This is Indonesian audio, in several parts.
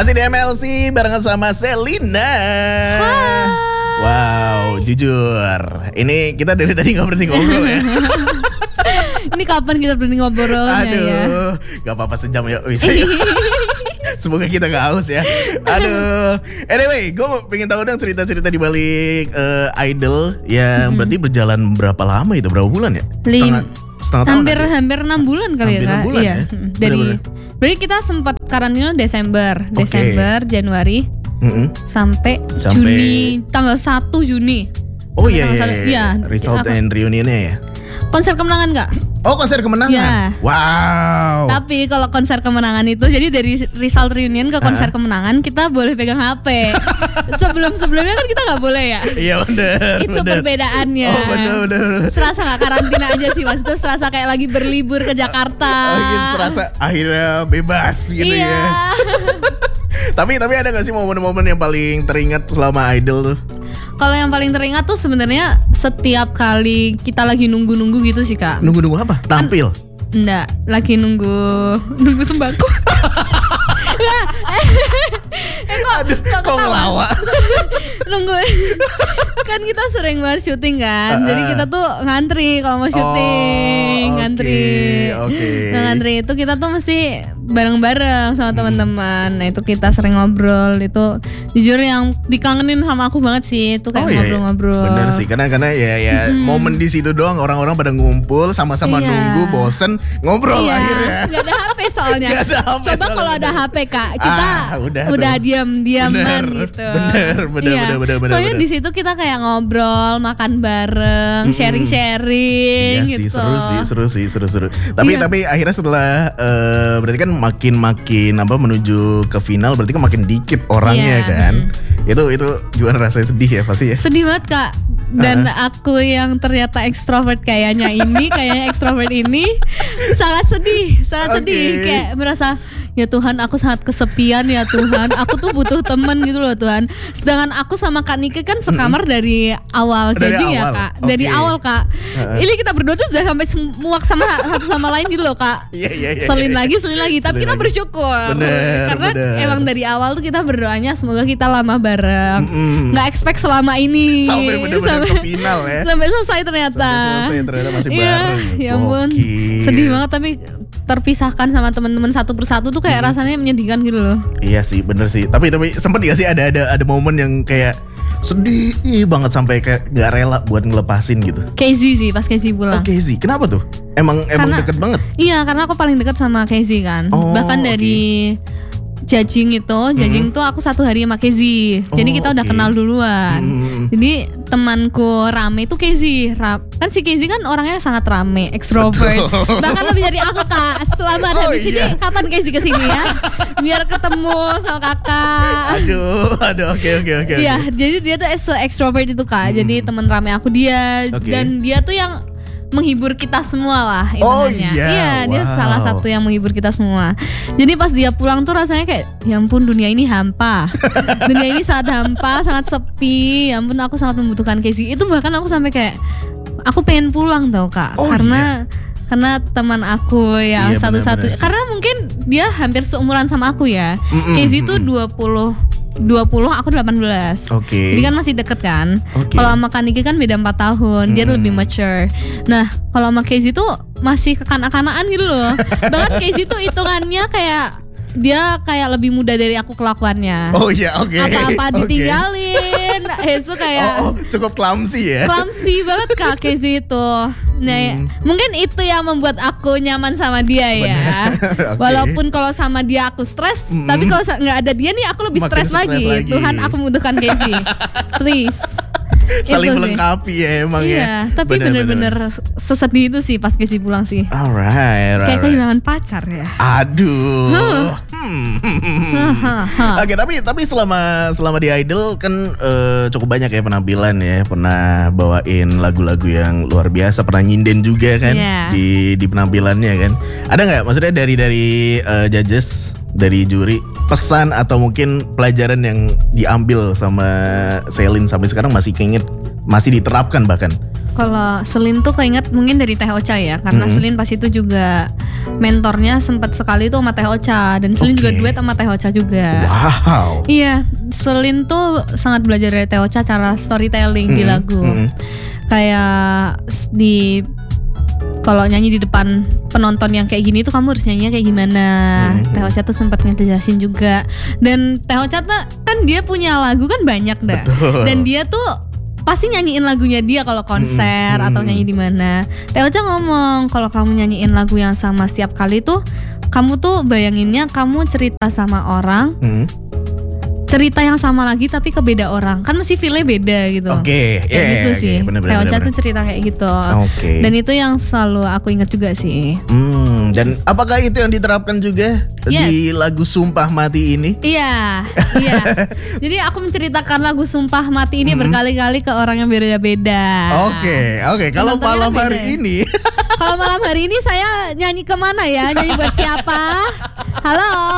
Masih di MLC barengan sama Selina. Wow, jujur, ini kita dari tadi nggak berhenti ngobrol ya. Ini kapan kita berhenti ngobrolnya? Aduh, gak apa-apa sejam ya. Semoga kita gak haus ya. Aduh. Anyway, gue pengen tahu dong cerita-cerita di balik Idol yang berarti berjalan berapa lama itu? Berapa bulan ya? Setengah tahun. Hampir 6 bulan kali hampir ya, 6 bulan iya. Ya? Berarti kita sempat karantina Desember, Januari, sampai Juni, tanggal 1 Juni. Oh iya. Result and reunionnya ya. Konser kemenangan gak? Oh, konser kemenangan. Ya. Wow. Tapi kalau konser kemenangan itu, jadi dari result reunion ke konser kemenangan kita boleh pegang HP. Sebelumnya kan kita nggak boleh ya. Iya benar. Itu perbedaannya. Oh benar. Serasa nggak karantina aja sih, Mas. Itu serasa kayak lagi berlibur ke Jakarta. Gitu, serasa akhirnya bebas gitu ya. Tapi ada nggak sih momen-momen yang paling teringat selama Idol tuh? Kalau yang paling teringat tuh sebenarnya setiap kali kita lagi nunggu-nunggu gitu sih, Kak. Nunggu-nunggu apa? Tampil? Enggak, lagi nunggu sembako. Enggak. Kok ngelawak? Nunggu. Kan kita sering banget syuting kan. Jadi kita tuh ngantri kalau mau syuting, ngantri. Nah, ngantri itu kita tuh mesti bareng-bareng sama teman-teman. Nah, itu kita sering ngobrol. Itu jujur yang dikangenin sama aku banget sih. Itu kayak ngobrol-ngobrol. Bener sih, karena ya momen di situ doang, orang-orang pada ngumpul sama-sama nunggu, bosen, ngobrol akhirnya. Gak ada HP soalnya. Coba kalau ada HP, Kak, kita udah diam-diaman gitu. Bener. Soalnya di situ kita kayak ngobrol, makan bareng, sharing-sharing gitu. Iya sih, seru. Tapi akhirnya setelah berarti kan makin menuju ke final, berarti kan makin dikit orangnya kan. Itu gimana rasanya, sedih ya pasti ya? Sedih banget, Kak. Dan aku yang ternyata ekstrovert kayaknya ekstrovert ini sangat sedih kayak merasa, ya Tuhan, aku sangat kesepian ya Tuhan. Aku tuh butuh temen gitu loh Tuhan. Sedangkan aku sama Kak Nike kan sekamar dari awal judging ya Kak. Dari awal Kak. Ini kita berdua tuh sudah sampai muak sama satu sama lain gitu loh Kak. Iya. Selin lagi. Tapi kita bersyukur. Karena emang dari awal tuh kita berdoanya semoga kita lama bareng. Nggak expect selama ini. Sampai bener-bener ke final ya. Sampai selesai ternyata. Masih bareng. Ya ampun. Sedih banget, tapi terpisahkan sama teman-teman satu persatu tuh kayak rasanya menyedihkan gitu loh. Iya sih, bener sih. Tapi sempet gak sih ada momen yang kayak sedih banget sampai kayak gak rela buat ngelepasin gitu? Casey sih, pas Casey pulang. Oh Casey, kenapa tuh? Emang deket banget? Iya, karena aku paling deket sama Casey kan. Bahkan dari judging tuh aku 1 hari sama Casey. Jadi kita udah kenal duluan. Jadi temanku rame tuh Casey. Kan si Casey kan orangnya sangat rame, extrovert. Bahkan lebih dari aku Kak. Selama ada di sini, kapan Casey kesini ya? Biar ketemu sama kakak. Aduh, oke. Iya, jadi dia tuh extrovert itu Kak. Jadi teman rame aku dia. Dan dia tuh yang menghibur kita semua lah ibaratnya. Dia salah satu yang menghibur kita semua. Jadi pas dia pulang tuh rasanya kayak, ya ampun, dunia ini hampa. Dunia ini sangat hampa, sangat sepi. Ya ampun, aku sangat membutuhkan Casey. Itu bahkan aku sampai kayak, aku pengen pulang tau Kak. Karena teman aku ya satu-satu. Karena mungkin dia hampir seumuran sama aku ya. Casey tuh 20, aku 18. Jadi kan masih deket kan. Kalau sama Kak Niki kan beda 4 tahun. Dia tuh lebih mature. Nah, kalau sama Casey tuh masih kekanak-kanakan gitu loh. Bahkan Casey tuh hitungannya kayak dia kayak lebih muda dari aku kelakuannya. Apa-apa ditinggalin. Itu kayak cukup clumsy ya. Clumsy banget Kak Casey itu. Nah, mungkin itu yang membuat aku nyaman sama dia ya. Walaupun kalau sama dia aku stres, tapi kalau nggak ada dia nih aku lebih stres lagi. Tuhan, aku membutuhkan Casey. Please. Saling melengkapi ya emang ya. Iya, tapi bener-bener sesedih itu sih pas Casey pulang sih. Alright. Kayak kehilangan pacar ya. Aduh. Oke, tapi selama di Idol kan cukup banyak ya penampilan ya. Pernah bawain lagu-lagu yang luar biasa, pernah nyinden juga kan di penampilannya kan. Ada nggak maksudnya dari judges, dari juri, pesan atau mungkin pelajaran yang diambil sama Selin sampai sekarang masih keinget, masih diterapkan bahkan Kalau Selin tuh keinget mungkin dari Teh Ocha ya, karena Selin pas itu juga mentornya sempat sekali tuh sama Teh Ocha, dan Selin juga duet sama Teh Ocha juga. Wow. Iya, Selin tuh sangat belajar dari Teh Ocha cara storytelling di lagu. Kayak kalau nyanyi di depan penonton yang kayak gini tuh kamu harus nyanyinya kayak gimana. Teh Ocha tuh sempat ngejelasin juga. Dan Teh Ocha tuh kan dia punya lagu kan banyak dah. Betul. Dan dia tuh pasti nyanyiin lagunya dia kalau konser atau nyanyi di mana. Teh Ocha ngomong kalau kamu nyanyiin lagu yang sama setiap kali tuh kamu tuh bayanginnya kamu cerita sama orang. Cerita yang sama lagi tapi ke beda orang, kan mesti feel-nya beda gitu. Gitu sih. Teh Ocha tuh cerita kayak gitu. Dan itu yang selalu aku ingat juga sih. Dan apakah itu yang diterapkan juga di lagu Sumpah Mati ini? Iya. Jadi aku menceritakan lagu Sumpah Mati ini berkali-kali ke orang yang beda-beda. Oke. Kalau malam hari ini kalau malam hari ini saya nyanyi kemana ya? Nyanyi buat siapa? Halo.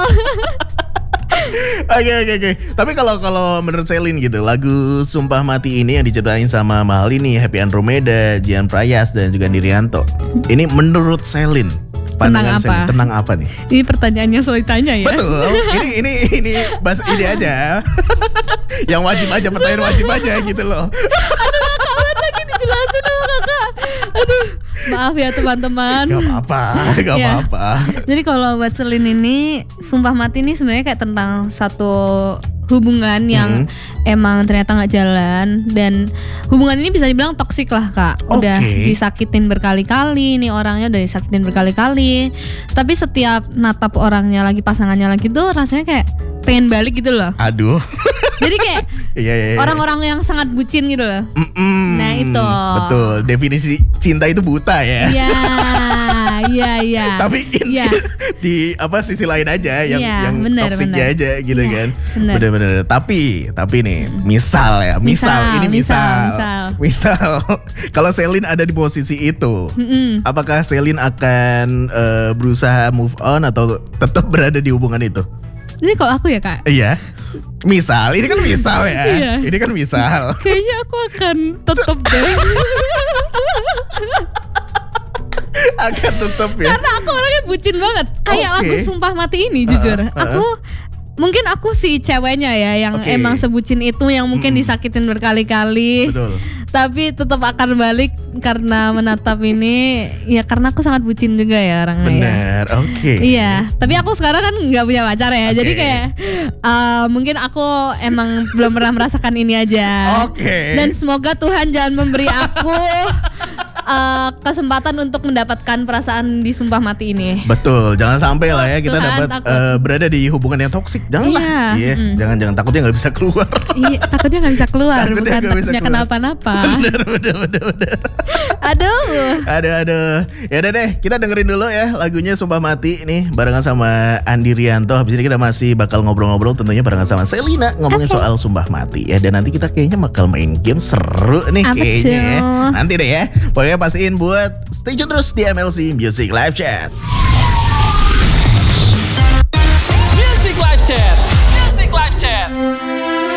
Oke. Tapi kalau menurut Selin gitu, lagu Sumpah Mati ini yang diciptain sama Mahalini, Happy Andromeda, Jihan Prayas dan juga Nirianto. Ini menurut Selin, pandangan Selin tentang apa nih? Ini pertanyaan yang selalu ditanya ya. Betul. Ini bahas ini aja. Yang wajib aja, pertanyaan wajib aja gitu loh. Aduh, kawan lagi dijelasin sama kakak. Aduh, maaf ya teman-teman. Gak apa-apa. Jadi kalau buat Selin ini, Sumpah Mati ini sebenarnya kayak tentang satu hubungan yang emang ternyata nggak jalan, dan hubungan ini bisa dibilang toksik lah kak. Udah disakitin berkali-kali, nih orangnya udah disakitin berkali-kali, tapi setiap natap orangnya lagi, pasangannya lagi tuh rasanya kayak pengen balik gitu loh. Aduh. Jadi kayak orang-orang yang sangat bucin gitu loh. Nah itu. Betul. Definisi cinta itu buta ya. Iya. Tapi di sisi lain aja yang toksiknya aja gitu kan. Bener. Tapi nih misal kalau Selin ada di posisi itu, apakah Selin akan berusaha move on atau tetap berada di hubungan itu? Ini kalau aku ya kak. Iya. Misal, ini kan misal ya. Ini kan misal. Kayaknya aku akan tetap deh. Akan tetap ya. Karena aku orangnya bucin banget. Kayak lagu Sumpah Mati ini jujur. Mungkin aku si ceweknya ya yang emang sebucin itu, yang mungkin disakitin berkali-kali. Betul. Tapi tetap akan balik karena menatap ini, ya karena aku sangat bucin juga ya orangnya. Bener, Iya, tapi aku sekarang kan nggak punya pacar ya, jadi kayak mungkin aku emang belum pernah merasakan ini aja. Dan semoga Tuhan jangan memberi aku kesempatan untuk mendapatkan perasaan di Sumpah Mati ini. Betul, jangan sampai lah ya kita dapat berada di hubungan yang toksik. Janganlah. Jangan takutnya nggak bisa keluar. Iya, takutnya nggak bisa keluar, bukan takutnya kenapa-napa. Bener. Aduh. Ya udah deh, kita dengerin dulu ya lagunya Sumpah Mati nih barengan sama Andi Rianto. Habis ini kita masih bakal ngobrol-ngobrol tentunya barengan sama Selina ngomongin soal Sumpah Mati ya. Dan nanti kita kayaknya bakal main game seru nih kayaknya ya. Nanti deh ya. Pokoknya pastiin buat stay tune terus di MLC Music Live Chat.